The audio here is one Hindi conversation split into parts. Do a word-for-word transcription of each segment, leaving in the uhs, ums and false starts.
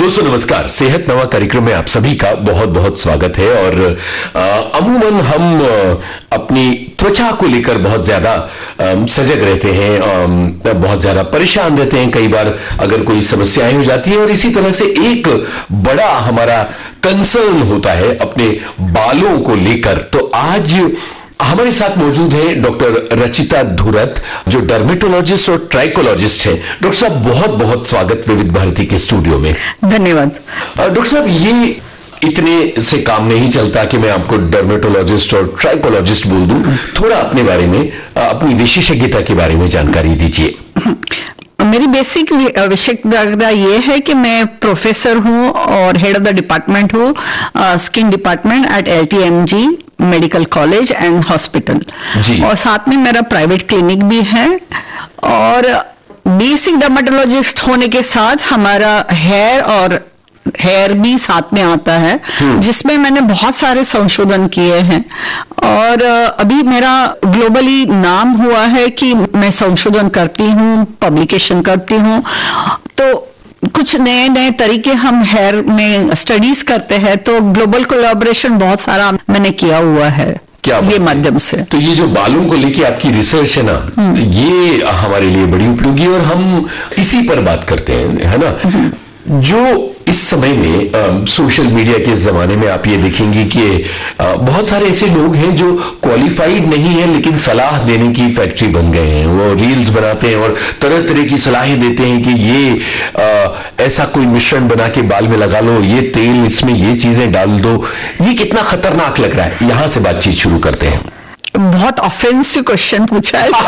दोस्तों नमस्कार। सेहत नवा कार्यक्रम में आप सभी का बहुत बहुत स्वागत है। और अमूमन हम आ, अपनी त्वचा को लेकर बहुत ज्यादा सजग रहते हैं, आ, बहुत ज्यादा परेशान रहते हैं कई बार अगर कोई समस्याएं हो जाती है। और इसी तरह से एक बड़ा हमारा कंसर्न होता है अपने बालों को लेकर। तो आज हमारे साथ मौजूद है डॉक्टर रचिता धुरत, जो डर्मेटोलॉजिस्ट और ट्राइकोलॉजिस्ट है। डॉक्टर साहब बहुत बहुत स्वागत विविध भारती के स्टूडियो में। धन्यवाद। डॉक्टर साहब, ये इतने से काम नहीं चलता कि मैं आपको डर्मेटोलॉजिस्ट और ट्राइकोलॉजिस्ट बोल दूं। थोड़ा अपने बारे में, अपनी विशेषज्ञता के बारे में जानकारी दीजिए। मेरी बेसिक विशेषज्ञता ये है कि मैं प्रोफेसर हूँ और हेड ऑफ द डिपार्टमेंट हूँ skin department at L T M G medical college and hospital, और साथ में मेरा प्राइवेट क्लिनिक भी है। और बेसिक डर्मेटोलॉजिस्ट होने के साथ हमारा हेयर और हेयर भी साथ में आता है, जिसमें मैंने बहुत सारे संशोधन किए हैं। और अभी मेरा ग्लोबली नाम हुआ है कि मैं संशोधन करती हूँ, पब्लिकेशन करती हूँ। तो कुछ नए नए तरीके हम हेयर में स्टडीज करते हैं, तो ग्लोबल कोलैबोरेशन बहुत सारा मैंने किया हुआ है क्या ये माध्यम से। तो ये जो बालों को लेके आपकी रिसर्च है ना, ये हमारे लिए बड़ी उपयोगी, और हम इसी पर बात करते हैं, है ना। जो इस समय में आ, सोशल मीडिया के जमाने में आप ये देखेंगे कि आ, बहुत सारे ऐसे लोग हैं जो क्वालिफाइड नहीं है लेकिन सलाह देने की फैक्ट्री बन गए हैं। वो रील्स बनाते हैं और तरह तरह की सलाहें देते हैं कि ये आ, ऐसा कोई मिश्रण बना के बाल में लगा लो, ये तेल, इसमें ये चीजें डाल दो। ये कितना खतरनाक लग रहा है? यहां से बातचीत शुरू करते हैं। बहुत ऑफेंसिव क्वेश्चन पूछा है।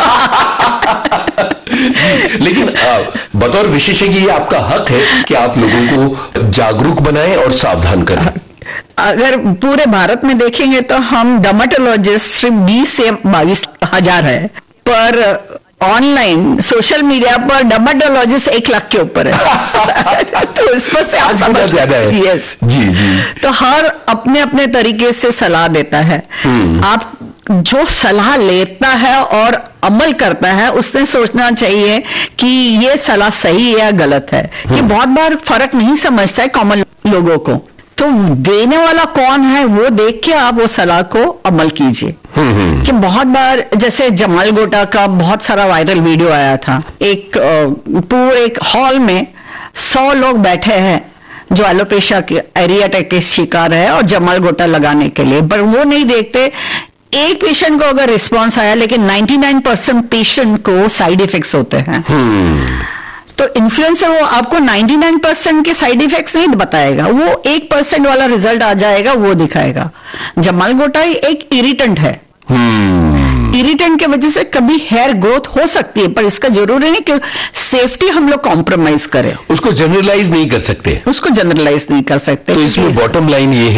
लेकिन बतौर विशेषज्ञ ये आपका हक है कि आप लोगों को जागरूक बनाएं और सावधान करें। अगर पूरे भारत में देखेंगे तो हम डर्मेटोलॉजिस्ट सिर्फ बीस से बाईस हजार है, पर ऑनलाइन सोशल मीडिया पर डर्मेटोलॉजिस्ट एक लाख के ऊपर है। तो इस पर से आप समझ ज्यादा है। यस जी जी। तो हर अपने अपने तरीके से सलाह देता है। आप जो सलाह लेता है और अमल करता है, उसने सोचना चाहिए कि ये सलाह सही है या गलत है। कि बहुत बार फर्क नहीं समझता है कॉमन लोगों को, तो देने वाला कौन है वो देख के आप वो सलाह को अमल कीजिए। कि बहुत बार जैसे जमाल गोटा का बहुत सारा वायरल वीडियो आया था, एक पूरे एक हॉल में सौ लोग बैठे हैं जो एलोपेशिया के एरिया अटैक के शिकार है और जमाल गोटा लगाने के लिए, पर वो नहीं देखते एक पेशेंट को अगर रिस्पांस आया, लेकिन निन्यानवे परसेंट पेशेंट को साइड इफेक्ट्स होते हैं। तो इन्फ्लुएंसर वो आपको निन्यानवे परसेंट के साइड इफेक्ट्स नहीं बताएगा, वो एक परसेंट वाला रिजल्ट आ जाएगा वो दिखाएगा। जमाल गोटा एक इरिटेंट है। इरिटेंट के वजह से कभी हेयर ग्रोथ हो सकती है, पर इसका जरूरी नहीं कि सेफ्टी हम लोग कॉम्प्रोमाइज करें। उसको जनरलाइज नहीं कर सकते। उसको जनरलाइज नहीं कर सकते। तो इसमें बॉटम लाइन ये है